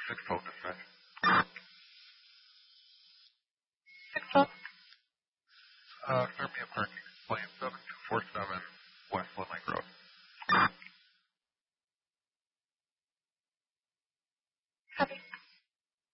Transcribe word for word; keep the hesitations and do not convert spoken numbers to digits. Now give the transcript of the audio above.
six twelve dispatch. six twelve. Uh, serve me a parking. Plane seven two four seven West Wood Lake Road. Copy.